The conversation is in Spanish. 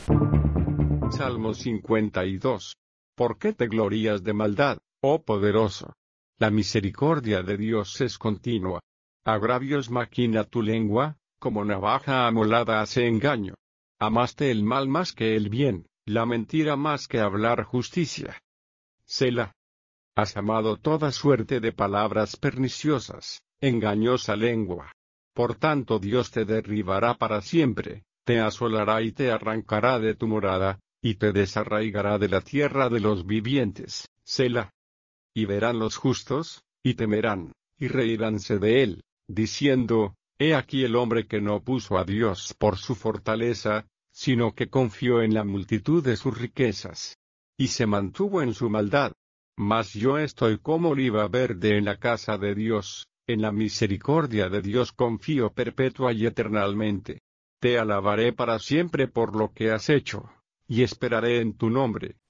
Salmo 52. ¿Por qué te glorías de maldad, oh poderoso? La misericordia de Dios es continua. Agravios maquina tu lengua, como navaja amolada hace engaño. Amaste el mal más que el bien, la mentira más que hablar justicia. Selah. Has amado toda suerte de palabras perniciosas, engañosa lengua. Por tanto Dios te derribará para siempre, te asolará y te arrancará de tu morada, y te desarraigará de la tierra de los vivientes. Selah. Y verán los justos, y temerán, y reiránse de él, diciendo, he aquí el hombre que no puso a Dios por su fortaleza, sino que confió en la multitud de sus riquezas. Y se mantuvo en su maldad. Mas yo estoy como oliva verde en la casa de Dios, en la misericordia de Dios confío perpetua y eternalmente. Te alabaré para siempre por lo que has hecho, y esperaré en tu nombre.